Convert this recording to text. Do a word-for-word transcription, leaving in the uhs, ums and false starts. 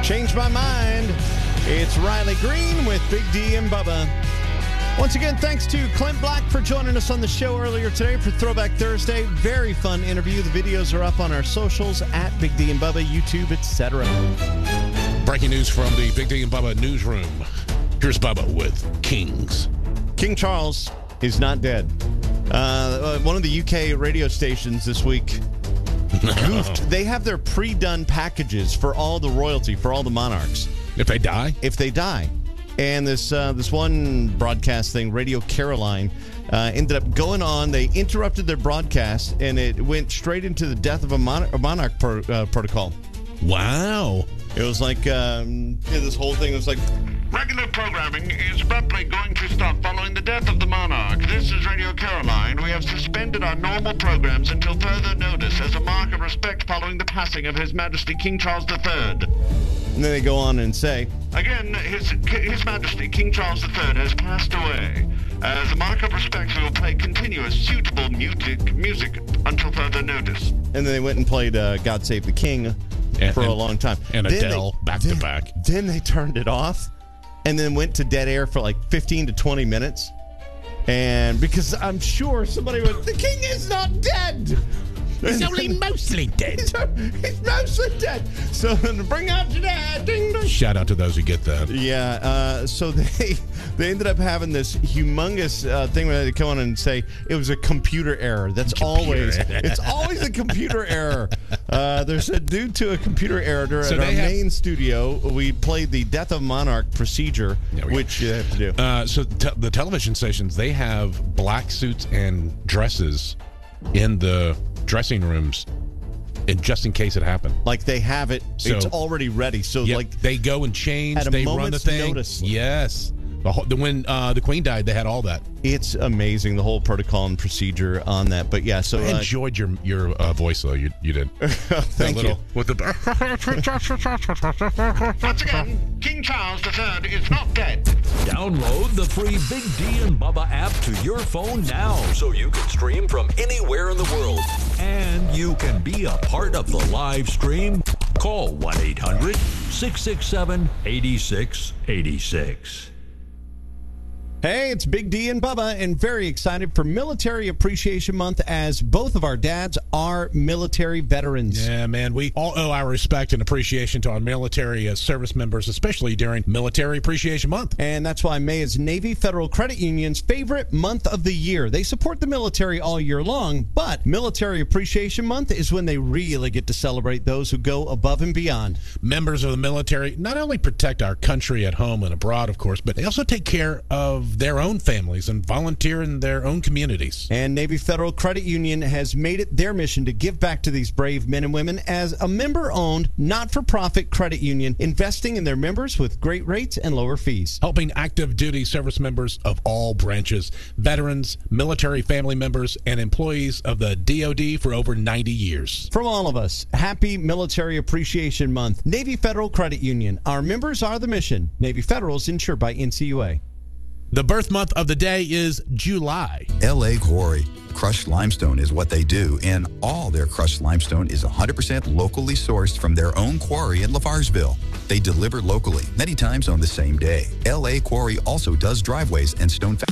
Changed my mind. It's Riley Green with Big D and Bubba. Once again, thanks to Clint Black for joining us on the show earlier today for Throwback Thursday. Very fun interview. The videos are up on our socials at Big D and Bubba, YouTube, et cetera. Breaking news from the Big D and Bubba newsroom. Here's Bubba with Kings. King Charles is not dead. Uh, one of the U K radio stations this week goofed. They have their pre-done packages for all the royalty, for all the monarchs. If they die? If they die. And this uh, this one broadcast thing, Radio Caroline, uh, ended up going on. They interrupted their broadcast, and it went straight into the death of a, mon- a monarch pro- uh, protocol. Wow. It was like, um, yeah, this whole thing was like, regular programming is abruptly going to stop following the death of the monarch. This is Radio Caroline. We have suspended our normal programs until further notice as a mark of respect following the passing of His Majesty King Charles the Third. And then they go on and say, again, His His Majesty King Charles the Third has passed away. As a mark of respect, we will play continuous, suitable music, music until further notice. And then they went and played uh, God Save the King and, for and, a long time. And then Adele, they, back then, to back. Then they turned it off and then went to dead air for like fifteen to twenty minutes. And because I'm sure somebody went, the king is not dead. He's only mostly dead. He's, he's mostly dead. So bring out your dad. Ding, ding. Shout out to those who get that. Yeah. Uh, so they they ended up having this humongous uh, thing where they come on and say it was a computer error. That's computer. always it's always a computer error. Uh, there's a due to a computer error during so our have, main studio. We played the Death of Monarch procedure, which you have to do. Uh, so te- the television stations, they have black suits and dresses in the dressing rooms, and just in case it happened, like they have it, so, it's already ready. So yep, like they go and change, at a they run the thing. Notice. Yes, the whole, the, when uh, the Queen died, they had all that. It's amazing, the whole protocol and procedure on that. But yeah, so I uh, enjoyed your your uh, voice though. You you did. Thank little, you. With the once again, King Charles the Third is not dead. Download the free Big D and Bubba app to your phone now, so you can stream from anywhere in the world. And you can be a part of the live stream. Call one eight hundred six six seven eight six eight six. Hey, it's Big D and Bubba, and very excited for Military Appreciation Month as both of our dads are military veterans. Yeah, man, we all owe our respect and appreciation to our military uh, service members, especially during Military Appreciation Month. And that's why May is Navy Federal Credit Union's favorite month of the year. They support the military all year long, but Military Appreciation Month is when they really get to celebrate those who go above and beyond. Members of the military not only protect our country at home and abroad, of course, but they also take care of their own families and volunteer in their own communities. And Navy Federal Credit Union has made it their mission to give back to these brave men and women as a member-owned, not-for-profit credit union, investing in their members with great rates and lower fees. Helping active duty service members of all branches, veterans, military family members, and employees of the D O D for over ninety years. From all of us, happy Military Appreciation Month. Navy Federal Credit Union. Our members are the mission. Navy Federal is insured by N C U A. The birth month of the day is July. L A Quarry. Crushed limestone is what they do, and all their crushed limestone is one hundred percent locally sourced from their own quarry in Lafarsville. They deliver locally, many times on the same day. L A Quarry also does driveways and stone